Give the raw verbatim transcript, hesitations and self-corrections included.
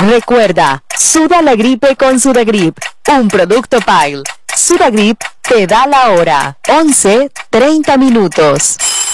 Recuerda, suda la gripe con Sudagrip, un producto Pile. Sudagrip te da la hora, once treinta minutos.